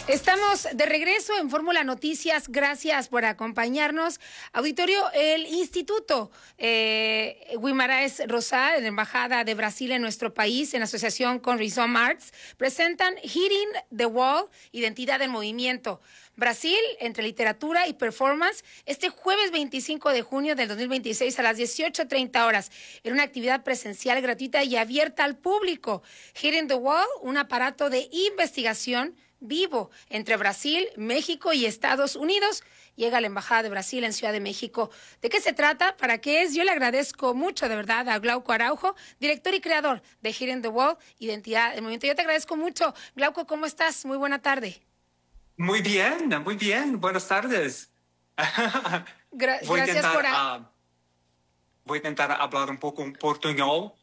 Estamos de regreso en Fórmula Noticias. Gracias por acompañarnos. Auditorio, el Instituto Guimarães Rosa, de la Embajada de Brasil en nuestro país, en asociación con Rhizome Arts, presentan Hitting the Wall, Identidad en Movimiento. Brasil, entre literatura y performance, este jueves 25 de junio del 2026 a las 18:30 horas, en una actividad presencial gratuita y abierta al público. Hitting the Wall, un aparato de investigación vivo entre Brasil, México y Estados Unidos. Llega a la Embajada de Brasil en Ciudad de México. ¿De qué se trata? ¿Para qué es? Yo le agradezco mucho, de verdad, a Glauco Araujo, director y creador de Hitting the Wall, Identidad en Movimiento. Yo te agradezco mucho. Glauco, ¿cómo estás? Muy buena tarde. Muy bien, muy bien. Buenas tardes. Gracias por... Voy a intentar hablar un poco en portuñol.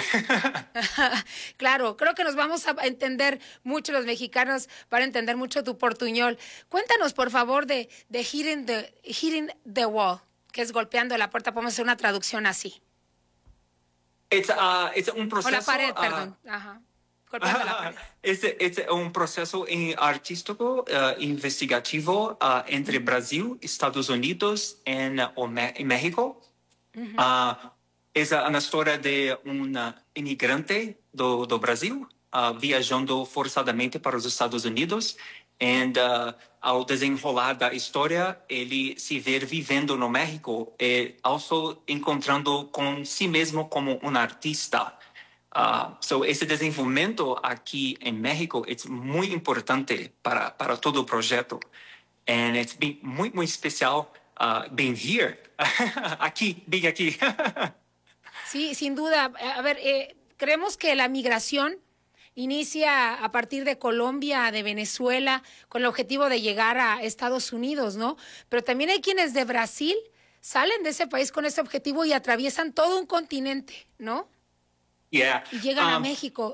Claro, creo que nos vamos a entender mucho los mexicanos, para entender mucho tu portuñol. Cuéntanos, por favor, de hitting the Wall, que es golpeando la puerta. Podemos hacer una traducción así. Es un proceso... O la pared, perdón. Ajá. Golpeando la pared. Es un proceso artístico, investigativo entre Brasil, Estados Unidos y México. Es una historia de un inmigrante do Brasil viajando forzadamente para os Estados Unidos. E ao desenrolar da história, ele se vê vivendo no México e also encontrando com si mesmo como um artista. Esse desenvolvimento aqui em México é muito importante para todo o projeto. And it's been muito especial being here. Being aquí. Sí, sin duda. A ver, creemos que la migración inicia a partir de Colombia, de Venezuela, con el objetivo de llegar a Estados Unidos, ¿no? Pero también hay quienes de Brasil salen de ese país con ese objetivo y atraviesan todo un continente, ¿no? Yeah. Y llegan a México,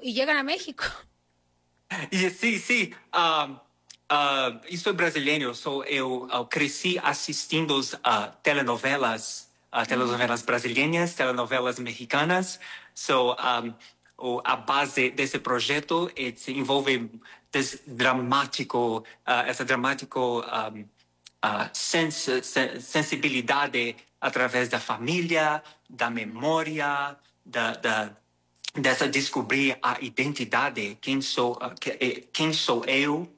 Sí. Sou brasileiro, eu cresci assistindo telenovelas brasileiras, telenovelas mexicanas. A base desse projeto envolve essa dramática sensibilidade através da família, da memória, dessa descobrir a identidade, quem sou eu,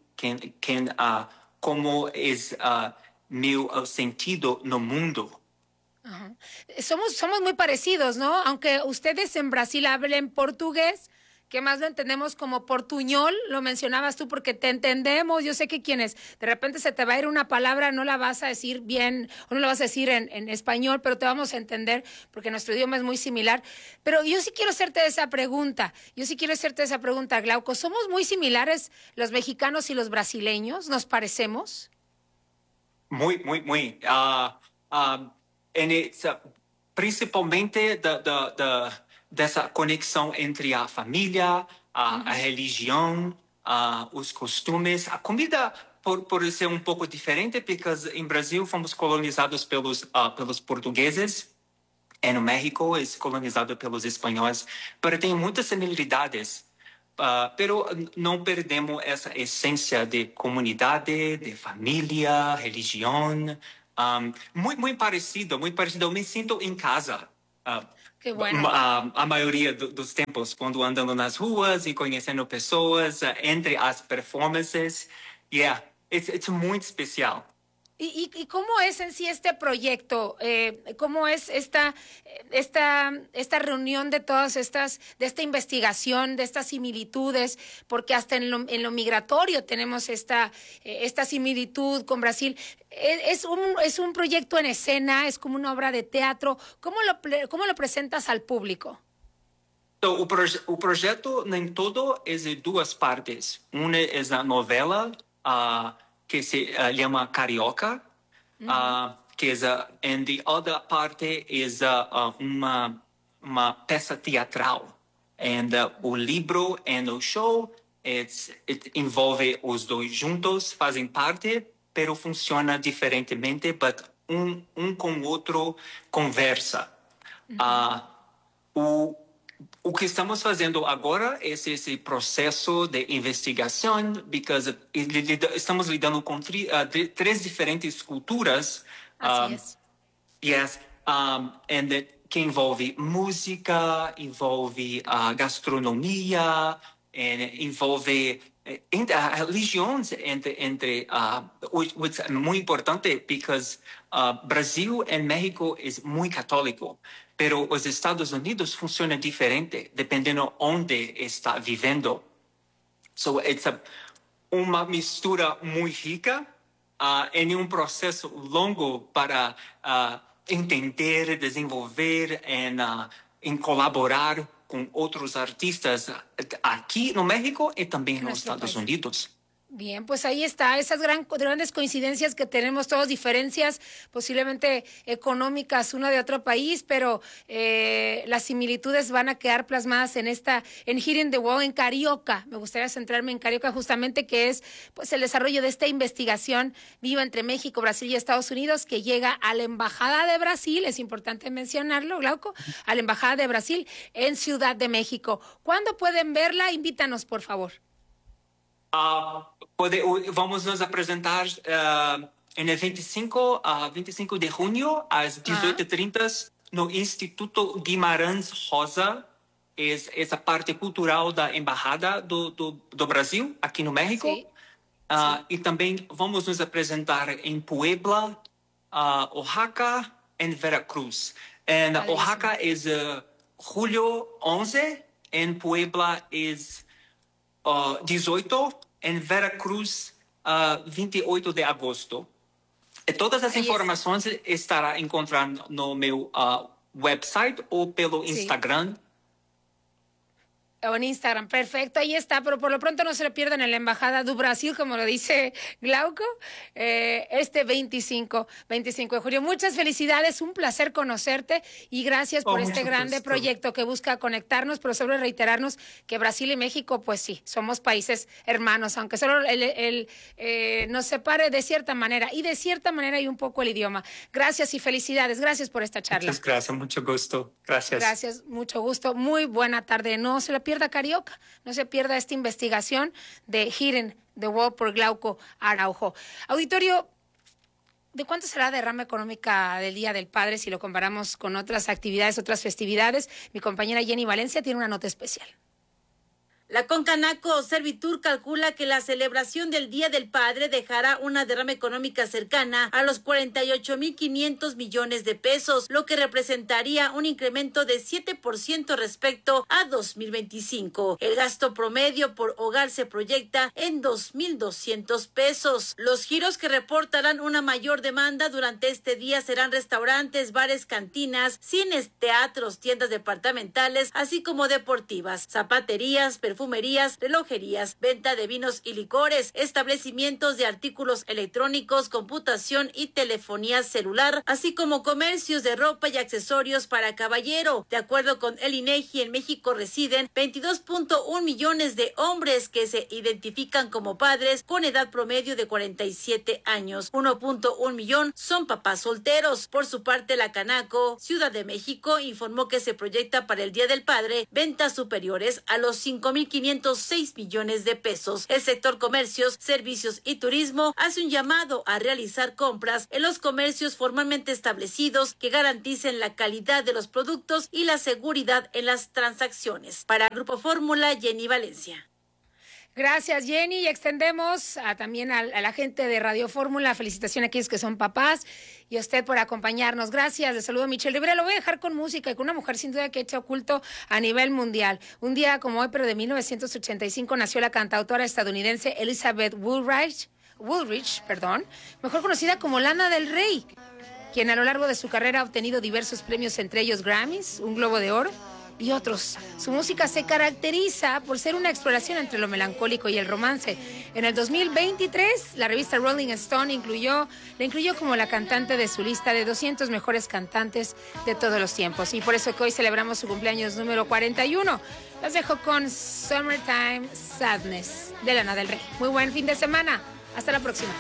como é meu sentido no mundo. Ajá. Somos muy parecidos, ¿no? Aunque ustedes en Brasil hablen portugués, que más lo entendemos como portuñol, lo mencionabas tú porque te entendemos. Yo sé que quienes de repente se te va a ir una palabra, no la vas a decir bien o no la vas a decir en español, pero te vamos a entender porque nuestro idioma es muy similar. Pero yo sí quiero hacerte esa pregunta, Glauco. ¿Somos muy similares los mexicanos y los brasileños? ¿Nos parecemos? Muy. Principalmente dessa conexão entre a família, a religião, os costumes. A comida por ser um pouco diferente, porque em Brasil fomos colonizados pelos portugueses, e no México é colonizado pelos espanhóis, mas tem muitas similaridades. Pero não perdemos essa essência de comunidade, de família, religião. Muito parecido. Eu me sinto em casa. Qué bueno. A maioria dos tempos, quando andando nas ruas e conhecendo pessoas, entre as performances. Yeah, it's muito especial. ¿Y cómo es en sí este proyecto? ¿Cómo es esta reunión de todas de esta investigación, de estas similitudes? Porque hasta en lo migratorio tenemos esta similitud con Brasil. Es un proyecto en escena, es como una obra de teatro. ¿Cómo lo presentas al público? O projeto em todo é de duas partes. Uma é a novela que se chama Carioca, que and the other parte is uma peça teatral. And o livro e o show envolve os dois juntos, fazem parte, pero funciona diferentemente, but um com o outro conversa. O que estamos fazendo agora é esse processo de investigação, because estamos lidando com três diferentes culturas. Así es. Yes, que envolve música, envolve gastronomia, envolve religiões which is muito importante, because Brasil e México é muito católico, pero os Estados Unidos funciona diferente, dependendo onde está vivendo. So it's uma mistura muito rica, em um processo longo para entender, desenvolver, em colaborar com outros artistas aqui no México e também nos Estados Unidos. Bien, pues ahí está, esas grandes coincidencias que tenemos todos, diferencias posiblemente económicas una de otro país, pero las similitudes van a quedar plasmadas en Hidden the Wall, en Carioca. Me gustaría centrarme en Carioca justamente, que es pues el desarrollo de esta investigación viva entre México, Brasil y Estados Unidos, que llega a la Embajada de Brasil, es importante mencionarlo, Glauco, a la Embajada de Brasil en Ciudad de México. ¿Cuándo pueden verla? Invítanos, por favor. Vamos nos apresentar en el 25 de junio às 18h30 no Instituto Guimarães Rosa, essa parte cultural da Embaixada do Brasil aqui no México. Sí. E também vamos nos apresentar em Puebla, Oaxaca e Veracruz. En Oaxaca é julho 11, em Puebla é 18, em Veracruz, 28 de agosto. E todas as informações estará encontrando no meu website ou pelo Instagram. O en Instagram, perfecto, ahí está, pero por lo pronto no se lo pierdan en la Embajada do Brasil, como lo dice Glauco, este 25 de julio. Muchas felicidades, un placer conocerte y gracias por este grande proyecto que busca conectarnos, pero sobre reiterarnos que Brasil y México, pues sí, somos países hermanos, aunque solo nos separe de cierta manera, y de cierta manera y un poco el idioma. Gracias y felicidades, gracias por esta charla. Muchas gracias, mucho gusto. Gracias. Gracias, mucho gusto, muy buena tarde. No se la pierda Carioca, no se pierda esta investigación de Hidden the Wall por Glauco Araujo. Auditorio, ¿de cuánto será la derrama económica del Día del Padre si lo comparamos con otras actividades, otras festividades? Mi compañera Jenny Valencia tiene una nota especial. La Concanaco Servitur calcula que la celebración del Día del Padre dejará una derrama económica cercana a los 48.500 millones de pesos, lo que representaría un incremento de 7% respecto a 2025. El gasto promedio por hogar se proyecta en 2.200 pesos. Los giros que reportarán una mayor demanda durante este día serán restaurantes, bares, cantinas, cines, teatros, tiendas departamentales, así como deportivas, zapaterías, perfumerías, relojerías, venta de vinos y licores, establecimientos de artículos electrónicos, computación y telefonía celular, así como comercios de ropa y accesorios para caballero. De acuerdo con el INEGI, en México residen 22.1 millones de hombres que se identifican como padres con edad promedio de 47 años. 1.1 millón son papás solteros. Por su parte, la Canaco Ciudad de México informó que se proyecta para el Día del Padre ventas superiores a los 5.506 millones de pesos. El sector comercios, servicios y turismo hace un llamado a realizar compras en los comercios formalmente establecidos que garanticen la calidad de los productos y la seguridad en las transacciones. Para Grupo Fórmula, Jenny Valencia. Gracias, Jenny, y extendemos también a la gente de Radio Fórmula, felicitación a aquellos que son papás y a usted por acompañarnos. Gracias, de saludo a Michelle Rivera. Lo voy a dejar con música y con una mujer sin duda que ha hecho culto a nivel mundial. Un día como hoy, pero de 1985, nació la cantautora estadounidense Elizabeth Woolrich, mejor conocida como Lana del Rey, quien a lo largo de su carrera ha obtenido diversos premios, entre ellos Grammys, un Globo de Oro y otros. Su música se caracteriza por ser una exploración entre lo melancólico y el romance. En el 2023, la revista Rolling Stone la incluyó como la cantante de su lista de 200 mejores cantantes de todos los tiempos. Y por eso que hoy celebramos su cumpleaños número 41. Los dejo con Summertime Sadness de Lana del Rey. Muy buen fin de semana. Hasta la próxima.